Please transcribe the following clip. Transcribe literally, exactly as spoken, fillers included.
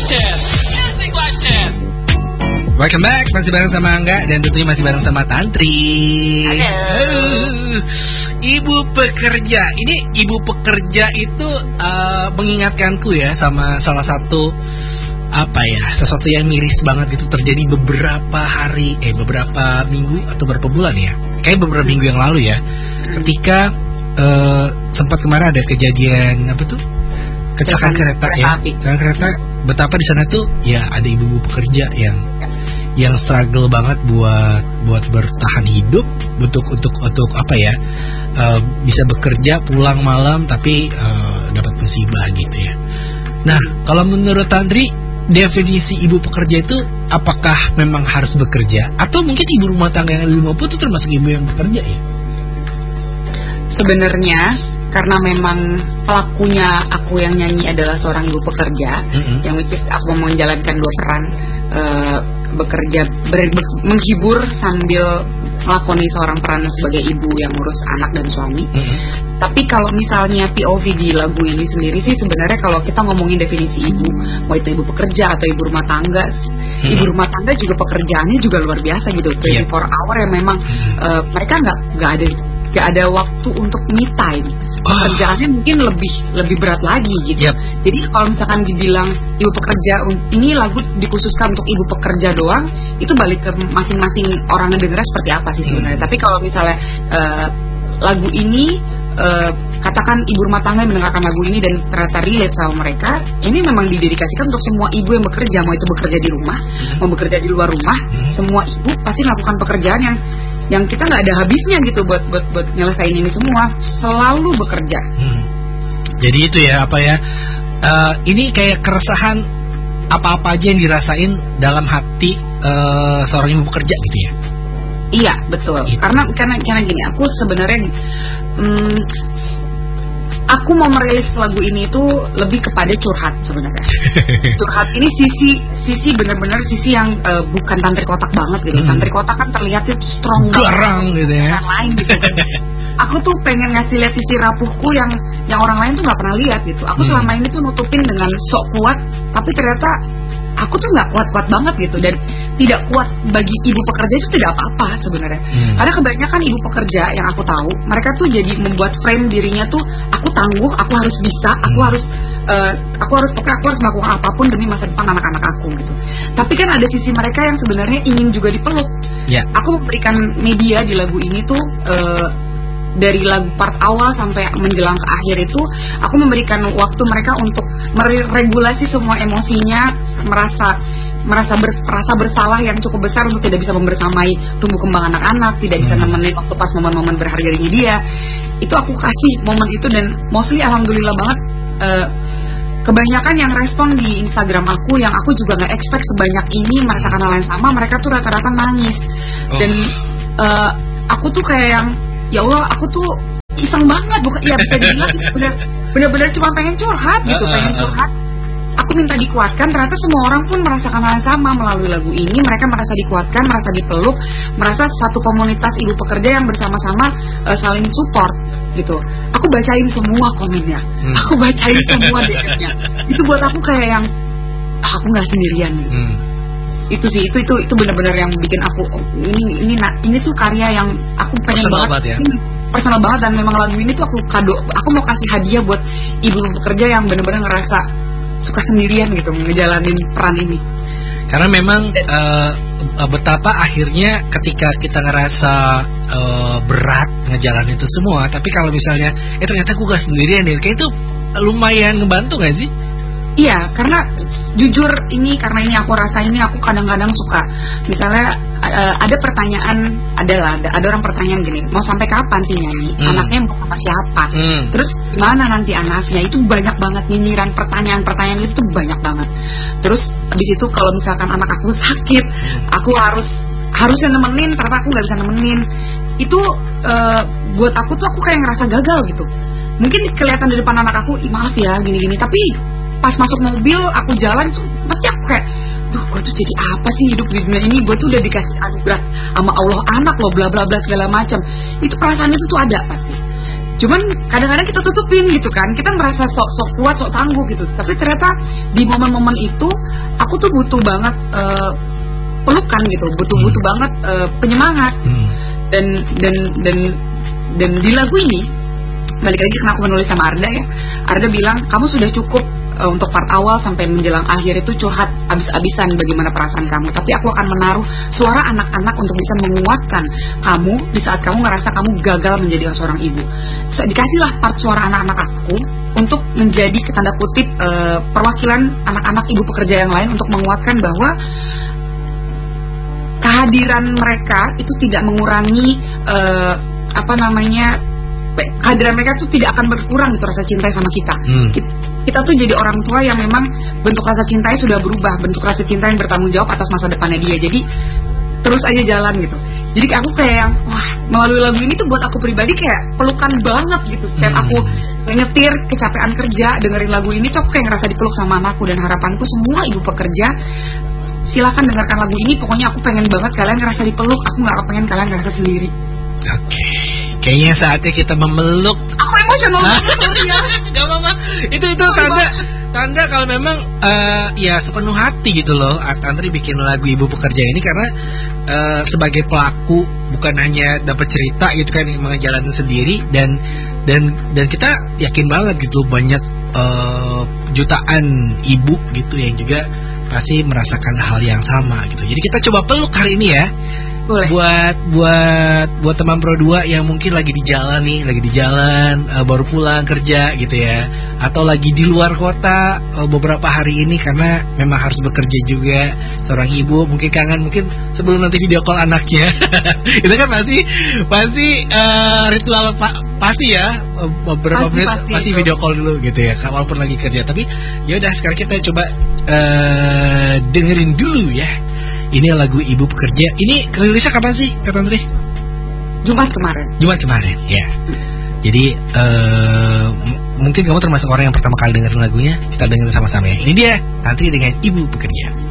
Chat, Music Live Chat. Welcome back, masih bareng sama Angga dan tentunya masih bareng sama Tantri. Halo. Ibu pekerja. Ini ibu pekerja itu uh, mengingatkanku ya sama salah satu apa ya, sesuatu yang miris banget gitu terjadi beberapa hari, eh beberapa minggu atau beberapa bulan ya. Kayak beberapa minggu yang lalu ya. Ketika uh, sempat kemarin ada kejadian apa tuh? Kecelakaan kereta ya. Kecelakaan kereta. Betapa di sana tuh ya ada ibu-ibu pekerja yang yang struggle banget buat buat bertahan hidup untuk untuk untuk apa ya, uh, bisa bekerja pulang malam tapi uh, dapat musibah gitu ya. Nah, kalau menurut Tantri, definisi ibu pekerja itu apakah memang harus bekerja atau mungkin ibu rumah tangga yang lima puluh itu termasuk ibu yang bekerja ya? Sebenarnya karena memang pelakunya aku yang nyanyi adalah seorang ibu pekerja, mm-hmm. yang which is aku mau menjalankan dua peran, uh, bekerja ber, ber, menghibur sambil melakoni seorang peran sebagai ibu yang ngurus anak dan suami. Mm-hmm. Tapi kalau misalnya P O V di lagu ini sendiri sih sebenarnya kalau kita ngomongin definisi ibu, mau itu ibu pekerja atau ibu rumah tangga, mm-hmm. ibu rumah tangga juga pekerjaannya juga luar biasa gitu, dua puluh empat hour yang memang uh, mereka nggak nggak ada nggak ada waktu untuk me time. Pekerjaannya mungkin lebih lebih berat lagi gitu. Yep. Jadi kalau misalkan dibilang ibu pekerja, ini lagu dikhususkan untuk ibu pekerja doang, itu balik ke masing-masing orang ngedengernya seperti apa sih sebenarnya. Hmm. Tapi kalau misalnya uh, lagu ini uh, katakan ibu rumah tangga yang mendengarkan lagu ini dan ternyata relate sama mereka, ini memang didedikasikan untuk semua ibu yang bekerja, mau itu bekerja di rumah, hmm. mau bekerja di luar rumah, hmm. semua ibu pasti melakukan pekerjaan yang yang kita nggak ada habisnya gitu buat buat buat nyelesain ini semua, selalu bekerja. Hmm. Jadi itu ya apa ya? Uh, ini kayak keresahan apa-apa aja yang dirasain dalam hati uh, seorang ibu bekerja gitu ya? Iya betul. Gitu. Karena karena karena gini, aku sebenarnya um, aku mau merilis lagu ini itu lebih kepada curhat sebenarnya. Curhat ini sisi sisi benar-benar sisi yang uh, bukan tantri kotak banget gitu. Hmm. Tantri kotak kan terlihat itu strong garang gitu ya. Yang lain gitu kan. Aku tuh pengen ngasih lihat sisi rapuhku yang yang orang lain tuh nggak pernah lihat gitu. Aku hmm. selama ini tuh nutupin dengan sok kuat, tapi ternyata aku tuh nggak kuat-kuat banget gitu, dan tidak kuat bagi ibu pekerja itu tidak apa-apa sebenarnya. Hmm. Karena kebanyakan ibu pekerja yang aku tahu, mereka tuh jadi membuat frame dirinya tuh, aku tangguh, aku harus bisa, aku hmm. harus, uh, aku harus pokoknya aku harus melakukan apapun demi masa depan anak-anak aku gitu. Tapi kan ada sisi mereka yang sebenarnya ingin juga dipeluk. Yeah. Aku memberikan media di lagu ini tuh. Uh, Dari lagu part awal sampai menjelang ke akhir itu, aku memberikan waktu mereka untuk meregulasi semua emosinya, merasa merasa ber, merasa bersalah yang cukup besar untuk tidak bisa membersamai tumbuh kembang anak-anak, tidak bisa nemenin waktu pas momen-momen berharganya dia. Itu aku kasih momen itu, dan mostly alhamdulillah banget. Uh, Kebanyakan yang respon di Instagram aku, yang aku juga nggak expect sebanyak ini merasakan hal yang sama, mereka tuh rata-rata nangis. Dan uh, aku tuh kayak yang, ya Allah, aku tuh iseng banget, bukan? Ya bisa dibilang bener, bener-bener cuma pengen curhat gitu, pengen curhat. Aku minta dikuatkan, ternyata semua orang pun merasakan hal yang sama melalui lagu ini. Mereka merasa dikuatkan, merasa dipeluk, merasa satu komunitas ibu pekerja yang bersama-sama uh, saling support gitu. Aku bacain semua komennya, hmm. aku bacain semua D M-nya. Itu buat aku kayak yang, ah, aku nggak sendirian gitu. Hmm. Itu sih, itu itu itu benar-benar yang bikin aku oh, ini ini ini tuh karya yang aku pengen personal banget, banget ya. Ini personal banget, dan memang lagu ini tuh aku kado, aku mau kasih hadiah buat ibu pekerja yang benar-benar ngerasa suka sendirian gitu ngejalanin peran ini. Karena memang uh, betapa akhirnya ketika kita ngerasa uh, berat ngejalanin itu semua, tapi kalau misalnya eh ternyata gue gak sendirian nih, kayak itu lumayan ngebantu gak sih? Iya, karena jujur ini, karena ini aku rasa ini aku kadang-kadang suka, misalnya uh, ada pertanyaan, adalah ada, ada orang pertanyaan gini, mau sampai kapan sih nyanyi? Hmm. Anaknya mau sama siapa? Hmm. Terus gimana nanti anaknya? Itu banyak banget nyinyiran pertanyaan-pertanyaan itu tuh banyak banget. Terus habis itu kalau misalkan anak aku sakit, aku harus harusnya nemenin, ternyata aku nggak bisa nemenin. Itu uh, buat aku tuh aku kayak ngerasa gagal gitu. Mungkin kelihatan di depan anak aku, maaf ya gini-gini, tapi pas masuk mobil aku jalan tuh pasti aku kayak, duh, gue tuh jadi apa sih hidup di dunia ini? Gue tuh udah dikasih anugerah sama Allah anak loh, bla bla bla segala macam. Itu perasaan itu tuh ada pasti. Cuman kadang-kadang kita tutupin gitu kan, kita merasa sok-sok kuat, sok tangguh gitu. Tapi ternyata di momen-momen itu aku tuh butuh banget uh, pelukan gitu, butuh-butuh hmm. banget uh, penyemangat. Hmm. Dan dan dan dan di lagu ini balik lagi karena aku menulis sama Arda ya. Arda bilang kamu sudah cukup uh, untuk part awal sampai menjelang akhir itu curhat abis-abisan bagaimana perasaan kamu. Tapi aku akan menaruh suara anak-anak untuk bisa menguatkan kamu di saat kamu ngerasa kamu gagal menjadi seorang ibu. So, dikasihlah part suara anak-anak aku untuk menjadi tanda kutip uh, perwakilan anak-anak ibu pekerja yang lain untuk menguatkan bahwa kehadiran mereka itu tidak mengurangi uh, apa namanya kehadiran mereka itu tidak akan berkurang gitu rasa cinta sama kita. Hmm. kita. Kita tuh jadi orang tua yang memang bentuk rasa cintanya sudah berubah, bentuk rasa cinta yang bertanggung jawab atas masa depannya dia. Jadi terus aja jalan gitu. Jadi aku kayak yang wah melalui lagu ini tuh buat aku pribadi kayak pelukan banget gitu. Setiap hmm. aku nyetir kecapean kerja dengerin lagu ini tuh aku kayak ngerasa dipeluk sama mamaku. Dan harapanku semua ibu pekerja silakan dengarkan lagu ini. Pokoknya aku pengen banget kalian ngerasa dipeluk. Aku nggak pengen kalian ngerasa sendiri. Oke, okay. Kayaknya saatnya kita memeluk. Aku emosional banget ya. Gak apa-apa. Itu itu tanda tanda kalau memang uh, ya sepenuh hati gitu loh. Tantri bikin lagu Ibu Pekerja ini karena uh, sebagai pelaku bukan hanya dapat cerita gitu kan, menjalani sendiri dan dan dan kita yakin banget gitu banyak uh, jutaan ibu gitu yang juga pasti merasakan hal yang sama gitu. Jadi kita coba peluk hari ini ya. Boleh. Buat buat buat teman Pro dua yang mungkin lagi di jalan nih, lagi di jalan uh, baru pulang kerja gitu ya, atau lagi di luar kota uh, beberapa hari ini karena memang harus bekerja juga seorang ibu, mungkin kangen, mungkin sebelum nanti video call anaknya. Itu kan pasti pasti uh, ritual pa, pasti ya uh, beberapa pasti, menit pasti, pasti video call dulu gitu ya, walaupun lagi kerja. Tapi ya udah sekarang kita coba uh, dengerin dulu ya. Ini lagu Ibu Pekerja. Ini rilisnya kapan sih, Kak Tantri? Jumat kemarin. Jumat kemarin, ya. Jadi uh, m- mungkin kamu termasuk orang yang pertama kali dengerin lagunya. Kita dengerin sama-sama ya. Ini dia Tantri dengan Ibu Pekerja.